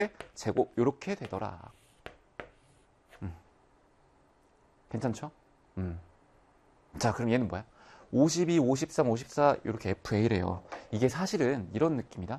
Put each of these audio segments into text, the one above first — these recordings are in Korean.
제곱 이렇게 되더라. 괜찮죠? 자, 그럼 얘는 뭐야? 52, 53, 54 이렇게 FA래요. 이게 사실은 이런 느낌이다.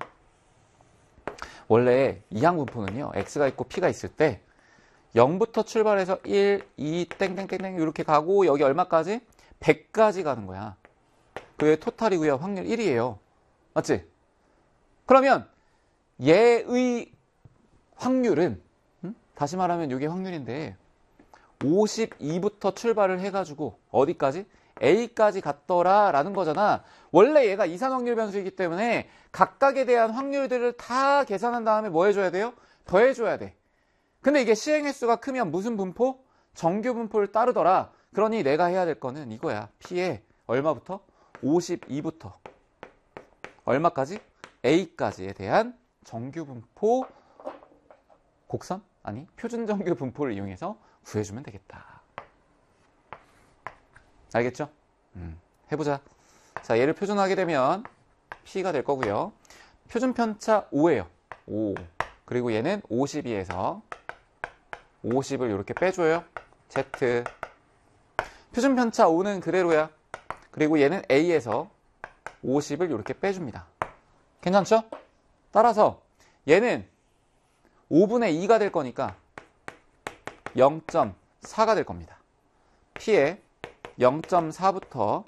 원래 이항분포는요, x가 있고 p가 있을 때 0부터 출발해서 1, 2, 땡땡땡땡 이렇게 가고 여기 얼마까지? 100까지 가는 거야. 그게 토탈이고요. 확률 1이에요. 맞지? 그러면 얘의 확률은 다시 말하면 이게 확률인데 52부터 출발을 해가지고 어디까지? A까지 갔더라 라는 거잖아. 원래 얘가 이산확률 변수이기 때문에 각각에 대한 확률들을 다 계산한 다음에 뭐 해줘야 돼요? 더해줘야 돼. 근데 이게 시행 횟수가 크면 무슨 분포? 정규 분포를 따르더라. 그러니 내가 해야 될 거는 이거야. P에 얼마부터? 52부터 얼마까지? A까지에 대한 정규 분포 곡선? 아니, 표준 정규 분포를 이용해서 구해주면 되겠다. 알겠죠? 해보자. 자, 얘를 표준하게 되면 P가 될 거고요. 표준 편차 5예요. 5. 그리고 얘는 52에서 50을 이렇게 빼줘요. Z. 표준 편차 5는 그대로야. 그리고 얘는 A에서 50을 이렇게 빼줍니다. 괜찮죠? 따라서 얘는 5분의 2가 될 거니까 0.4가 될 겁니다. P에 0.4부터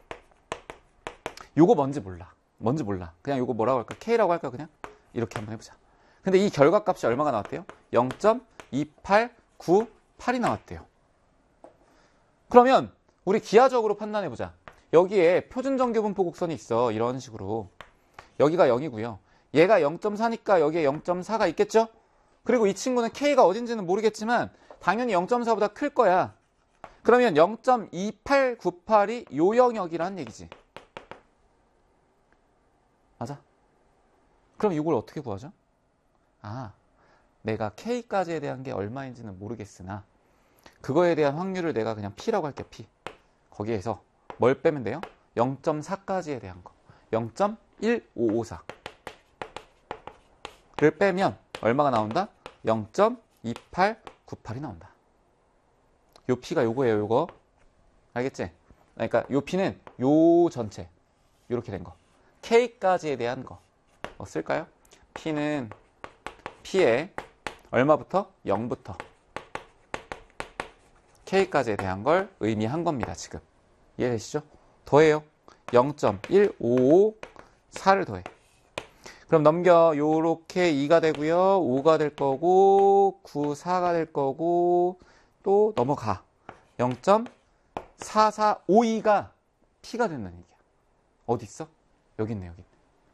요거 뭔지 몰라. 뭔지 몰라. 그냥 요거 뭐라고 할까? K라고 할까? 그냥 이렇게 한번 해보자. 근데 이 결과값이 얼마가 나왔대요? 0.2898이 나왔대요. 그러면 우리 기하적으로 판단해보자. 여기에 표준정규분포 곡선이 있어. 이런 식으로. 여기가 0이고요. 얘가 0.4니까 여기에 0.4가 있겠죠? 그리고 이 친구는 K가 어딘지는 모르겠지만 당연히 0.4보다 클 거야. 그러면 0.2898이 요 영역이란 얘기지. 맞아? 그럼 이걸 어떻게 구하죠? 아, 내가 K까지에 대한 게 얼마인지는 모르겠으나 그거에 대한 확률을 내가 그냥 P라고 할게. P. 거기에서 뭘 빼면 돼요? 0.4까지에 대한 거. 0.1554를 빼면 얼마가 나온다? 0.2898이 나온다. 요 P가 요거예요. 요거. 알겠지? 그러니까 요 P는 요 전체. 요렇게 된 거. K까지에 대한 거. 뭐 쓸까요? P는 P에 얼마부터? 0부터 K까지에 대한 걸 의미한 겁니다. 지금. 이해되시죠? 더해요. 0.1554를 더해. 그럼 넘겨. 요렇게 2가 되고요. 5가 될 거고 94가 될 거고 또 넘어가. 0.4452가 P가 된다는 얘기야. 어디 있어? 여기 있네. 여기 있네.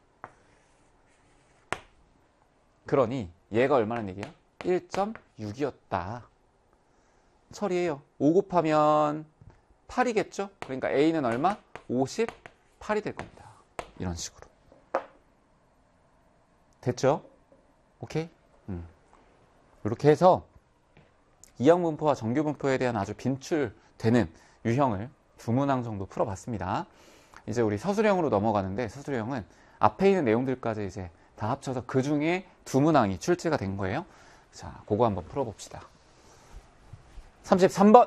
그러니 얘가 얼마나 얘기야? 1.6이었다. 처리해요. 5 곱하면 8이겠죠? 그러니까 A는 얼마? 58이 될 겁니다. 이런 식으로. 됐죠? 오케이? 이렇게 해서 이항분포와 정규분포에 대한 아주 빈출되는 유형을 두 문항 정도 풀어봤습니다. 이제 우리 서술형으로 넘어가는데 서술형은 앞에 있는 내용들까지 이제 다 합쳐서 그 중에 두 문항이 출제가 된 거예요. 자, 그거 한번 풀어봅시다. 33번.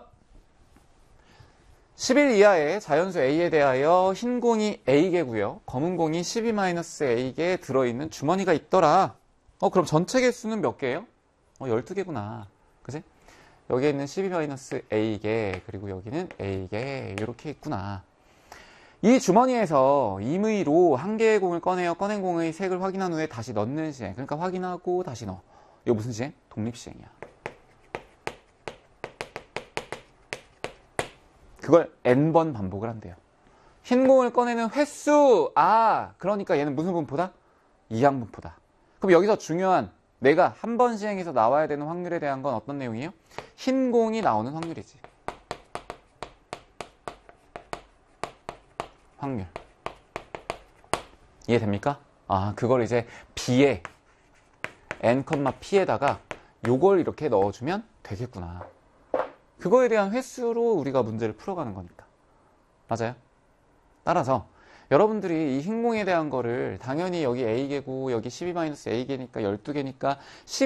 11 이하의 자연수 A에 대하여 흰 공이 A개고요. 검은 공이 12-A개에 들어있는 주머니가 있더라. 그럼 전체 개수는 몇 개예요? 12개구나. 그치? 여기에 있는 12-A개, 그리고 여기는 A개, 이렇게 있구나. 이 주머니에서 임의로 한 개의 공을 꺼내어 꺼낸 공의 색을 확인한 후에 다시 넣는 시행. 그러니까 확인하고 다시 넣어. 이거 무슨 시행? 독립시행이야. 그걸 n번 반복을 한대요. 흰 공을 꺼내는 횟수. 그러니까 얘는 무슨 분포다? 이항분포다. 그럼 여기서 중요한 내가 한 번 시행해서 나와야 되는 확률에 대한 건 어떤 내용이에요? 흰 공이 나오는 확률이지. 확률. 이해됩니까? 그걸 이제 B에 n, P에다가 요걸 이렇게 넣어주면 되겠구나. 그거에 대한 횟수로 우리가 문제를 풀어가는 거니까. 맞아요? 따라서 여러분들이 이 흰공에 대한 거를 당연히 여기 A개고 여기 12-A개니까 12개니까